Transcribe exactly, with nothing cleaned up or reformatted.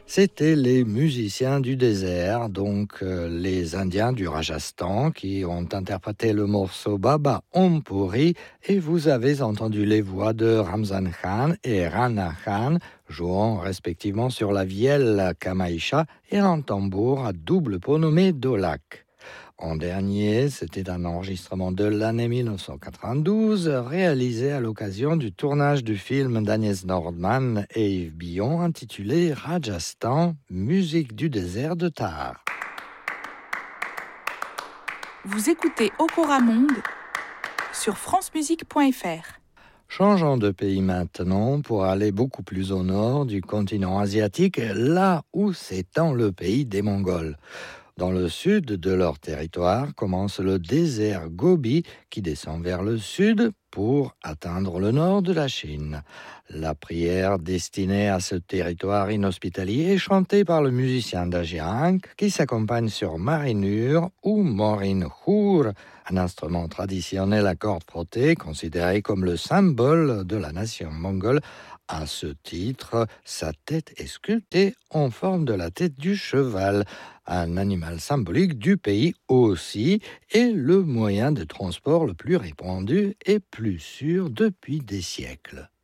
C'était les musiciens du désert, donc euh, les Indiens du Rajasthan qui ont interprété le morceau Baba Om Puri, et vous avez entendu les voix de Ramzan Khan et Rana Khan jouant respectivement sur la vielle kamaïcha et un tambour à double pot nommé dholak. En dernier, c'était un enregistrement de l'année dix-neuf cent quatre-vingt-douze réalisé à l'occasion du tournage du film d'Agnès Nordman et Yves Billon intitulé Rajasthan, musique du désert de Thar. Vous écoutez Okora Monde sur france musique point f r. Changeons de pays maintenant pour aller beaucoup plus au nord du continent asiatique, là où s'étend le pays des Mongols. Dans le sud de leur territoire commence le désert Gobi qui descend vers le sud pour atteindre le nord de la Chine. La prière destinée à ce territoire inhospitalier est chantée par le musicien Dajiang qui s'accompagne sur marinure ou morin khur, un instrument traditionnel à cordes frottées considéré comme le symbole de la nation mongole. À ce titre, sa tête est sculptée en forme de la tête du cheval, un animal symbolique du pays aussi, et le moyen de transport le plus répandu et plus sûr depuis des siècles.